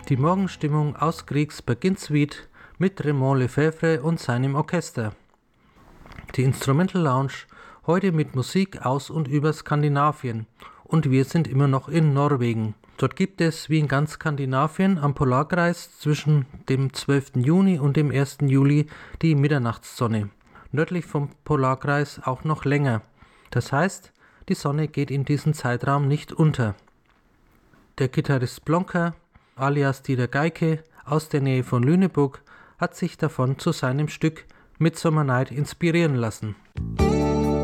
Die Morgenstimmung aus Griegs Beginsuite mit Raymond Lefebvre und seinem Orchester. Die Instrumental Lounge heute mit Musik aus und über Skandinavien. Und wir sind immer noch in Norwegen. Dort gibt es, wie in ganz Skandinavien, am Polarkreis zwischen dem 12. Juni und dem 1. Juli die Mitternachtssonne. Nördlich vom Polarkreis auch noch länger. Das heißt, die Sonne geht in diesem Zeitraum nicht unter. Der Gitarrist Blonker, alias Dieter Geike, aus der Nähe von Lüneburg, hat sich davon zu seinem Stück Midsummer Night inspirieren lassen.